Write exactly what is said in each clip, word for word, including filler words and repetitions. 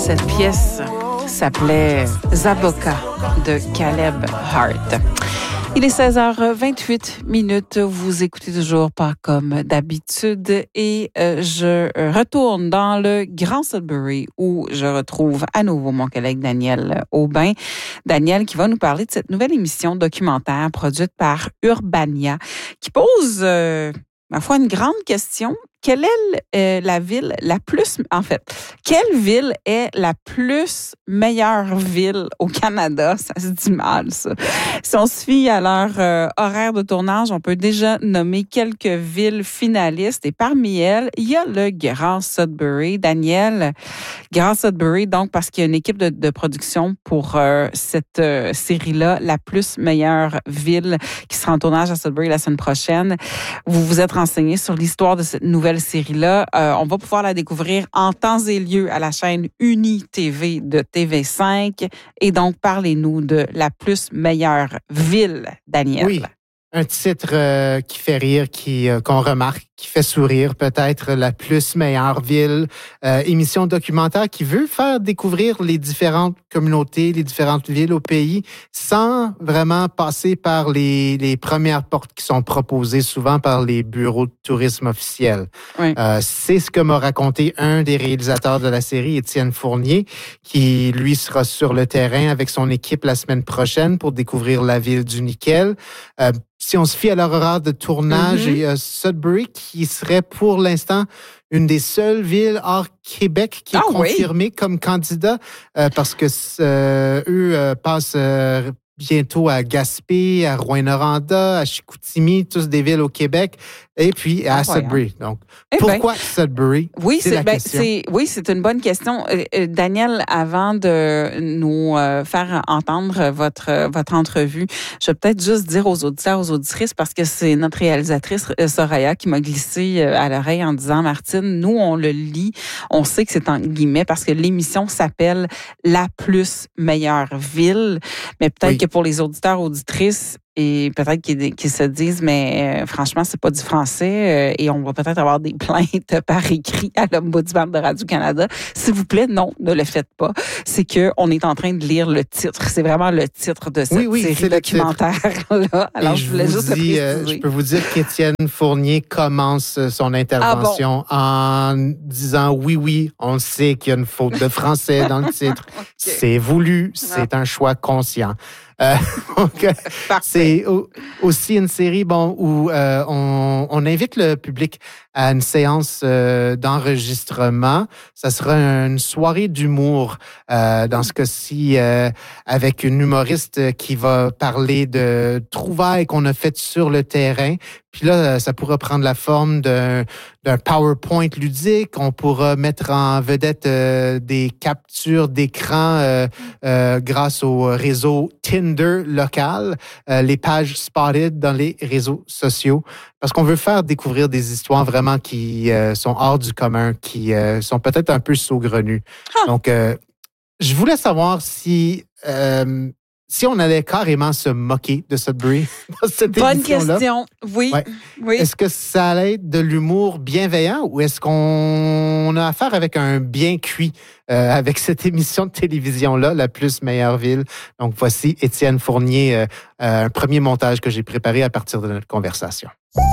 Cette pièce s'appelait Zaboka de Caleb Hart. Il est seize heures vingt-huit minutes. Vous écoutez toujours pas comme d'habitude et euh, je retourne dans le Grand Sudbury où je retrouve à nouveau mon collègue Daniel Aubin. Daniel qui va nous parler de cette nouvelle émission documentaire produite par Urbania qui pose, euh, ma foi, une grande question. Quelle est euh, la ville la plus... En fait, quelle ville est la plus meilleure ville au Canada? Ça se dit mal, ça. Si on se fie à leur euh, horaire de tournage, on peut déjà nommer quelques villes finalistes. Et parmi elles, il y a le Grand Sudbury. Daniel, Grand Sudbury, donc, parce qu'il y a une équipe de, de production pour euh, cette euh, série-là, la plus meilleure ville qui sera en tournage à Sudbury la semaine prochaine. Vous vous êtes renseigné sur l'histoire de cette nouvelle série-là. Euh, on va pouvoir la découvrir en temps et lieu à la chaîne Uni T V de T V cinq. Et donc, parlez-nous de la plus meilleure ville, Daniel. Oui, un titre euh, qui fait rire, qui euh, qu'on remarque, qui fait sourire, peut-être la plus meilleure ville. Euh, émission documentaire qui veut faire découvrir les différentes communautés, les différentes villes au pays, sans vraiment passer par les, les premières portes qui sont proposées souvent par les bureaux de tourisme officiels. Oui. Euh, c'est ce que m'a raconté un des réalisateurs de la série, Étienne Fournier, qui, lui, sera sur le terrain avec son équipe la semaine prochaine pour découvrir la ville du nickel. Euh, Si on se fie à leur horaire de tournage, mm-hmm. et euh, Sudbury, qui serait pour l'instant une des seules villes hors Québec qui est ah, confirmée oui. comme candidat, euh, parce que euh, eux euh, passent euh, bientôt à Gaspé, à Rouyn-Noranda, à Chicoutimi, tous des villes au Québec, et puis à Sudbury. Donc, eh pourquoi ben, Sudbury? Oui, c'est, c'est, la ben, question. c'est, oui, c'est une bonne question. Euh, Daniel, avant de nous euh, faire entendre votre, votre entrevue, je vais peut-être juste dire aux auditeurs, aux auditrices, parce que c'est notre réalisatrice, euh, Soraya, qui m'a glissé euh, à l'oreille en disant, Martine, nous, on le lit, on sait que c'est en guillemets, parce que l'émission s'appelle « La plus meilleure ville », mais peut-être oui. que pour les auditeurs, auditrices, et peut-être qu'ils, qu'ils se disent, mais euh, franchement, c'est pas du français euh, et on va peut-être avoir des plaintes par écrit à l'Ombudsman de Radio-Canada. S'il vous plaît, non, ne le faites pas. C'est qu'on est en train de lire le titre. C'est vraiment le titre de cette oui, oui, série documentaire-là. Alors, et je voulais juste dis, le euh, Je peux vous dire qu'Étienne Fournier commence son intervention ah bon? en disant, oui, oui, on sait qu'il y a une faute de français dans le titre. Okay. C'est voulu, c'est ah. un choix conscient. Euh, donc, c'est aussi une série bon où euh, on, on invite le public à une séance euh, d'enregistrement. Ça sera une soirée d'humour euh, dans ce cas-ci euh, avec une humoriste qui va parler de trouvailles qu'on a faites sur le terrain. Puis là, ça pourra prendre la forme d'un, d'un PowerPoint ludique. On pourra mettre en vedette euh, des captures d'écran euh, euh, grâce au réseau Tinder local, euh, les pages Spotted dans les réseaux sociaux. Parce qu'on veut faire découvrir des histoires vraiment qui euh, sont hors du commun, qui euh, sont peut-être un peu saugrenues. Ah. Donc, euh, je voulais savoir si... Euh, Si on allait carrément se moquer de Sudbury dans cette Bonne émission-là. question, oui, ouais. oui. Est-ce que ça allait être de l'humour bienveillant ou est-ce qu'on a affaire avec un bien cuit euh, avec cette émission de télévision-là, La plus meilleure ville? Donc, voici Étienne Fournier, euh, euh, un premier montage que j'ai préparé à partir de notre conversation.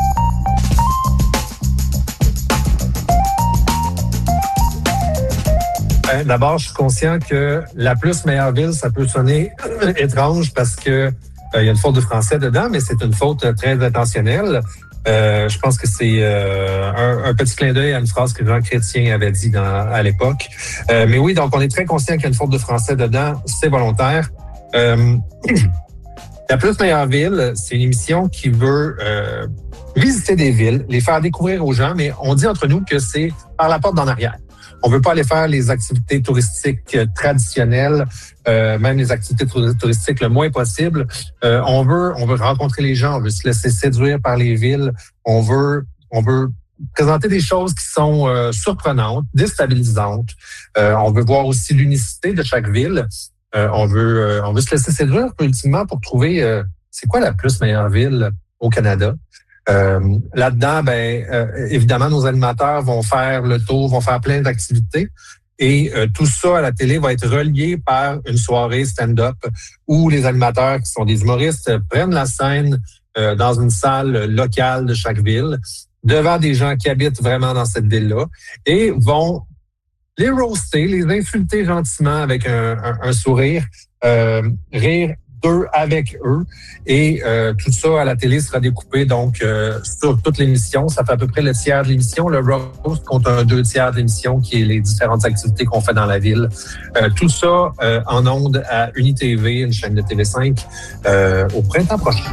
D'abord, je suis conscient que la plus meilleure ville, ça peut sonner étrange parce que euh, il y a une faute de français dedans, mais c'est une faute très intentionnelle. Euh, je pense que c'est euh, un, un petit clin d'œil à une phrase que Jean Chrétien avait dit dans, à l'époque. Euh, mais oui, donc on est très conscient qu'il y a une faute de français dedans, c'est volontaire. Euh, la plus meilleure ville, c'est une émission qui veut euh, visiter des villes, les faire découvrir aux gens, mais on dit entre nous que c'est par la porte d'en arrière. On veut pas aller faire les activités touristiques traditionnelles, euh, même les activités touristiques le moins possible. Euh, on veut, on veut rencontrer les gens, on veut se laisser séduire par les villes. On veut, on veut présenter des choses qui sont euh, surprenantes, déstabilisantes. Euh, on veut voir aussi l'unicité de chaque ville. Euh, on veut, euh, on veut se laisser séduire ultimement pour trouver euh, c'est quoi la plus meilleure ville au Canada. Euh, là-dedans, ben euh, évidemment, nos animateurs vont faire le tour, vont faire plein d'activités. Et euh, tout ça à la télé va être relié par une soirée stand-up où les animateurs, qui sont des humoristes, prennent la scène euh, dans une salle locale de chaque ville, devant des gens qui habitent vraiment dans cette ville-là, et vont les roaster, les insulter gentiment avec un, un, un sourire, euh, rire d'eux avec eux. Et euh, tout ça à la télé sera découpé donc euh, sur toute l'émission. Ça fait à peu près le tiers de l'émission. Le roast compte un deux tiers de l'émission qui est les différentes activités qu'on fait dans la ville. Euh, tout ça euh, en ondes à UniTV, une chaîne de T V cinq, euh, au printemps prochain.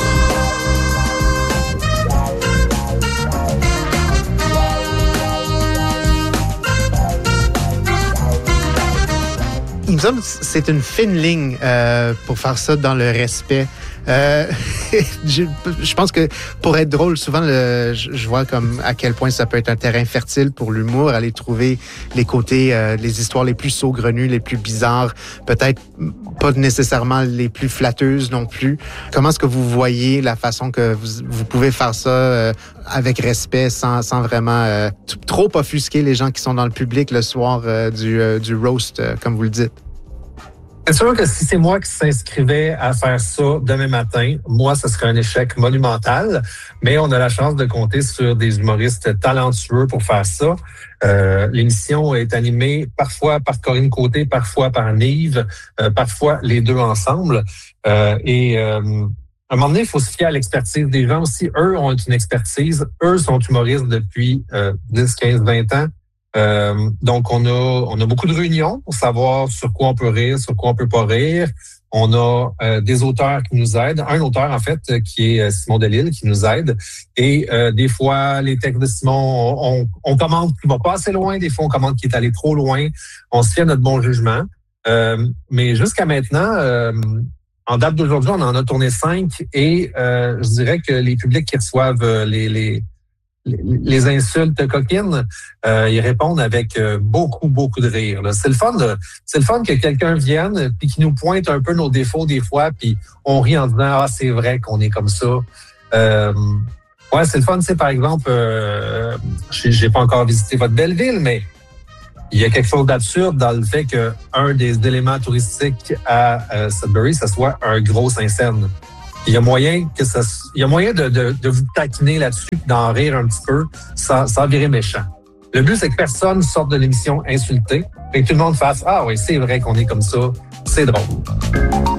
Il me semble que c'est une fine ligne euh, pour faire ça dans le respect. Euh, je, je pense que pour être drôle, souvent, le, je, je vois comme à quel point ça peut être un terrain fertile pour l'humour, aller trouver les côtés, euh, les histoires les plus saugrenues, les plus bizarres, peut-être pas nécessairement les plus flatteuses non plus. Comment est-ce que vous voyez la façon que vous, vous pouvez faire ça euh, avec respect, sans, sans vraiment euh, trop offusquer les gens qui sont dans le public le soir euh, du, euh, du roast, euh, comme vous le dites? C'est sûr que si c'est moi qui s'inscrivais à faire ça demain matin, moi, ce serait un échec monumental, mais on a la chance de compter sur des humoristes talentueux pour faire ça. Euh, l'émission est animée parfois par Corinne Côté, parfois par Nive, euh, parfois les deux ensemble. Euh, et euh, à un moment donné, il faut se fier à l'expertise des gens aussi. Eux ont une expertise. Eux sont humoristes depuis euh, dix, quinze, vingt ans. Euh, donc, on a, on a beaucoup de réunions pour savoir sur quoi on peut rire, sur quoi on peut pas rire. On a euh, des auteurs qui nous aident. Un auteur, en fait, qui est Simon Delille, qui nous aide. Et euh, des fois, les textes de Simon, on, on, on commande qu'il va pas assez loin. Des fois, on commande qu'il est allé trop loin. On se fie à notre bon jugement. Euh, mais jusqu'à maintenant, euh, en date d'aujourd'hui, on en a tourné cinq. Et euh, je dirais que les publics qui reçoivent les... les les insultes coquines, euh, ils répondent avec euh, beaucoup, beaucoup de rire. Là. C'est le fun de, c'est le fun que quelqu'un vienne puis qui nous pointe un peu nos défauts des fois, puis on rit en disant ah c'est vrai qu'on est comme ça. Euh, ouais, c'est le fun. Tu sais, par exemple, euh, j'ai, j'ai pas encore visité votre belle ville, mais il y a quelque chose d'absurde dans le fait que un des éléments touristiques à euh, Sudbury, ça soit un gros Saint-Saëns. Il y a moyen que ça, il y a moyen de, de, de vous taquiner là-dessus, d'en rire un petit peu, sans, sans virer méchant. Le but, c'est que personne sorte de l'émission insulté et que tout le monde fasse « Ah oui, c'est vrai qu'on est comme ça, c'est drôle ».